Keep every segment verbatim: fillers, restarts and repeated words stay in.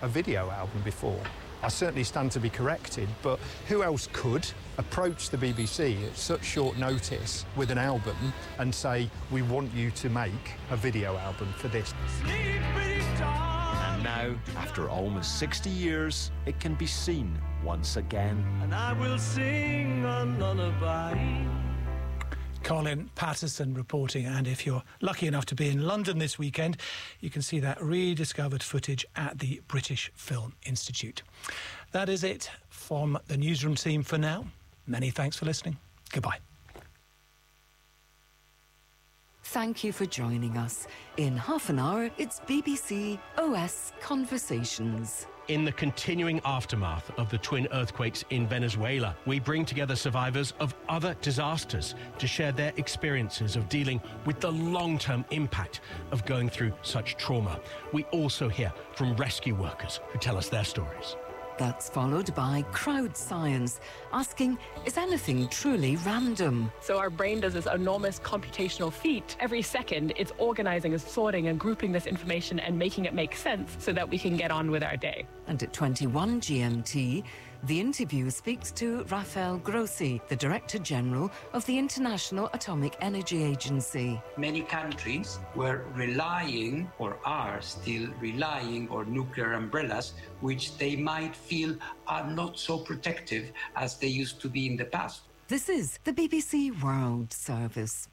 a video album before. I certainly stand to be corrected, but who else could approach the B B C at such short notice with an album and say, we want you to make a video album for this? And now, after almost sixty years, it can be seen once again. And I will sing a lullaby. Colin Patterson reporting, and if you're lucky enough to be in London this weekend, you can see that rediscovered footage at the British Film Institute. That is it from the newsroom team for now. Many thanks for listening. Goodbye. Thank you for joining us. In half an hour, it's B B C O S Conversations. In the continuing aftermath of the twin earthquakes in Venezuela, we bring together survivors of other disasters to share their experiences of dealing with the long-term impact of going through such trauma. We also hear from rescue workers who tell us their stories. That's followed by crowd science, asking, is anything truly random? So our brain does this enormous computational feat. Every second, it's organising and sorting and grouping this information and making it make sense so that we can get on with our day. And at twenty-one G M T, the interview speaks to Rafael Grossi, the Director General of the International Atomic Energy Agency. Many countries were relying, or are still relying, on nuclear umbrellas, which they might feel are not so protective as they used to be in the past. This is the B B C World Service.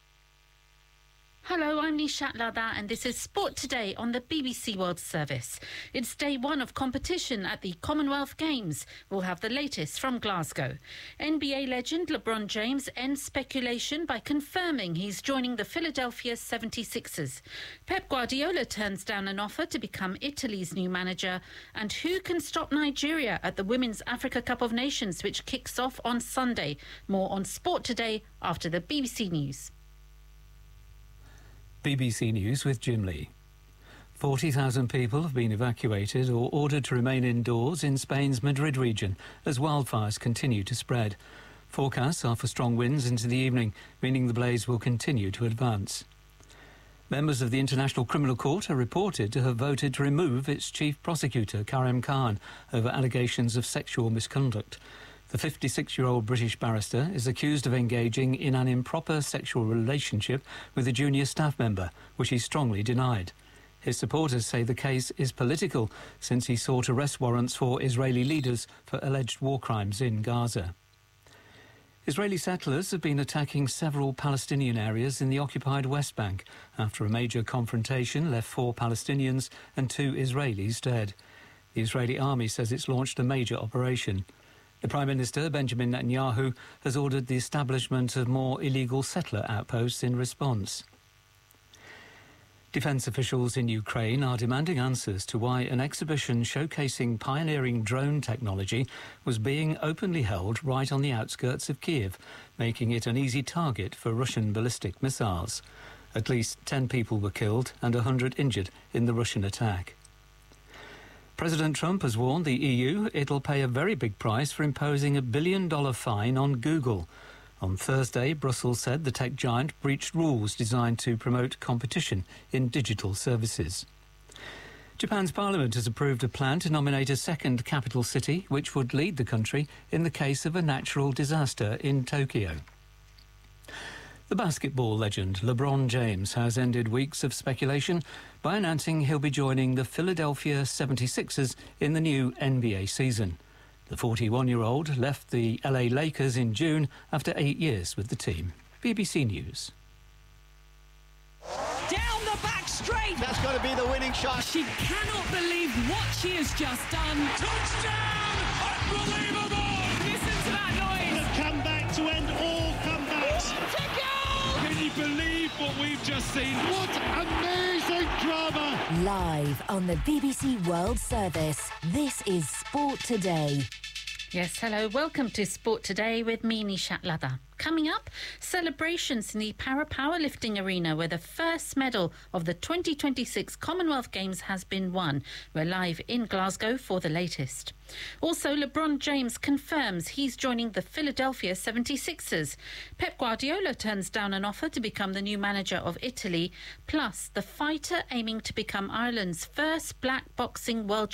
Hello, I'm Nishat Ladha and this is Sport Today on the B B C World Service. It's day one of competition at the Commonwealth Games. We'll have the latest from Glasgow. N B A legend LeBron James ends speculation by confirming he's joining the Philadelphia seventy-sixers. Pep Guardiola turns down an offer to become Italy's new manager. And who can stop Nigeria at the Women's Africa Cup of Nations, which kicks off on Sunday? More on Sport Today after the B B C News. B B C News with Jim Lee. forty thousand people have been evacuated or ordered to remain indoors in Spain's Madrid region as wildfires continue to spread. Forecasts are for strong winds into the evening, meaning the blaze will continue to advance. Members of the International Criminal Court are reported to have voted to remove its chief prosecutor, Karim Khan, over allegations of sexual misconduct. The fifty-six-year-old British barrister is accused of engaging in an improper sexual relationship with a junior staff member, which he strongly denied. His supporters say the case is political, since he sought arrest warrants for Israeli leaders for alleged war crimes in Gaza. Israeli settlers have been attacking several Palestinian areas in the occupied West Bank after a major confrontation left four Palestinians and two Israelis dead. The Israeli army says it's launched a major operation. The Prime Minister, Benjamin Netanyahu, has ordered the establishment of more illegal settler outposts in response. Defence officials in Ukraine are demanding answers to why an exhibition showcasing pioneering drone technology was being openly held right on the outskirts of Kiev, making it an easy target for Russian ballistic missiles. At least ten people were killed and one hundred injured in the Russian attack. President Trump has warned the E U it'll pay a very big price for imposing a billion-dollar fine on Google. On Thursday, Brussels said the tech giant breached rules designed to promote competition in digital services. Japan's parliament has approved a plan to nominate a second capital city, which would lead the country in the case of a natural disaster in Tokyo. The basketball legend LeBron James has ended weeks of speculation by announcing he'll be joining the Philadelphia seventy-sixers in the new N B A season. The forty-one-year-old left the L A Lakers in June after eight years with the team. B B C News. Down the back straight. That's got to be the winning shot. She cannot believe what she has just done. Touchdown! Unbelievable! Listen to that noise. The comeback to end all comebacks. What a goal! Can you believe what we've just seen? What amazing drama! Live on the B B C World Service, this is Sport Today. Yes, hello. Welcome to Sport Today with me, Nishat Ladha. Coming up, celebrations in the para-powerlifting arena where the first medal of the twenty twenty-six Commonwealth Games has been won. We're live in Glasgow for the latest. Also, LeBron James confirms he's joining the Philadelphia seventy-sixers. Pep Guardiola turns down an offer to become the new manager of Italy. Plus, the fighter aiming to become Ireland's first black boxing world